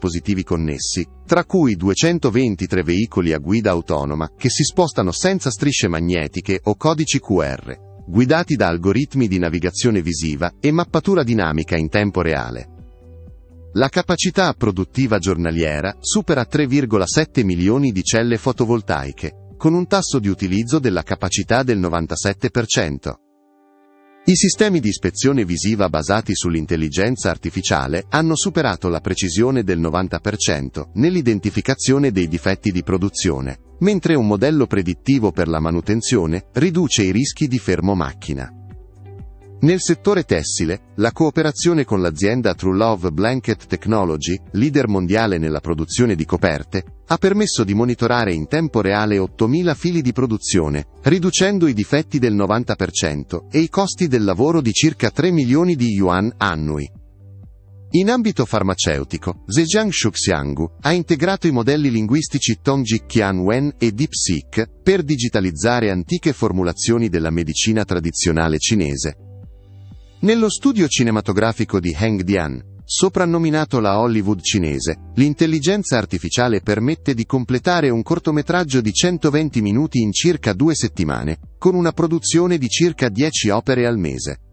dispositivi connessi, tra cui 223 veicoli a guida autonoma che si spostano senza strisce magnetiche o codici QR, guidati da algoritmi di navigazione visiva e mappatura dinamica in tempo reale. La capacità produttiva giornaliera supera 3,7 milioni di celle fotovoltaiche, con un tasso di utilizzo della capacità del 97%. I sistemi di ispezione visiva basati sull'intelligenza artificiale hanno superato la precisione del 90% nell'identificazione dei difetti di produzione, mentre un modello predittivo per la manutenzione riduce i rischi di fermo macchina. Nel settore tessile, la cooperazione con l'azienda True Love Blanket Technology, leader mondiale nella produzione di coperte, ha permesso di monitorare in tempo reale 8.000 fili di produzione, riducendo i difetti del 90% e i costi del lavoro di circa 3 milioni di yuan annui. In ambito farmaceutico, Zhejiang Shuxiangu ha integrato i modelli linguistici Tongji Qianwen e DeepSeek per digitalizzare antiche formulazioni della medicina tradizionale cinese. Nello studio cinematografico di Hengdian, soprannominato la Hollywood cinese, l'intelligenza artificiale permette di completare un cortometraggio di 120 minuti in circa 2 settimane, con una produzione di circa 10 opere al mese.